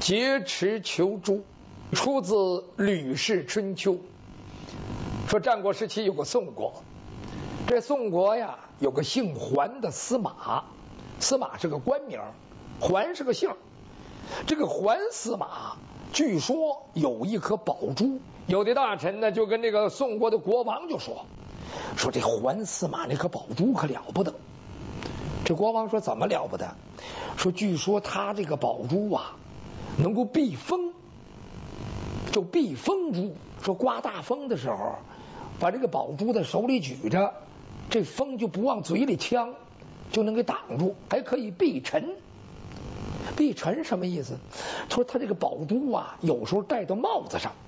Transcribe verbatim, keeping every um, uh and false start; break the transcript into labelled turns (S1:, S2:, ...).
S1: 劫持求诸，出自《吕氏春秋》。说战国时期有个宋国，这宋国呀有个姓桓的司马，司马是个官名，桓是个姓。这个桓司马据说有一颗宝珠，有的大臣呢就跟这个宋国的国王就说，说这桓司马那颗宝珠可了不得。这国王说怎么了不得？说据说他这个宝珠啊能够避风，就避风珠。说刮大风的时候，把这个宝珠在手里举着，这风就不往嘴里呛，就能给挡住，还可以避尘。避尘什么意思？说他这个宝珠啊，有时候戴到帽子上，